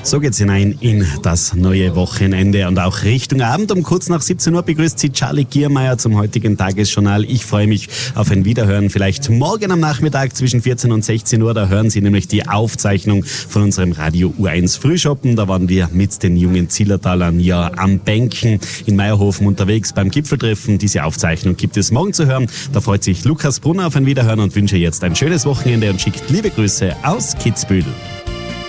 So geht's hinein in das neue Wochenende und auch Richtung Abend. Um kurz nach 17 Uhr begrüßt Sie Charlie Giermeier zum heutigen Tagesjournal. Ich freue mich auf ein Wiederhören, vielleicht morgen am Nachmittag zwischen 14 und 16 Uhr. Da hören Sie nämlich die Aufzeichnung von unserem Radio U1 Frühschoppen. Da waren wir mit den jungen Zillertalern ja am Bänken in Meierhofen unterwegs beim Gipfeltreffen. Diese Aufzeichnung gibt es morgen zu hören. Da freut sich Lukas Brunner auf ein Wiederhören und wünsche jetzt ein schönes Wochenende und schickt liebe Grüße aus Kitzbühel.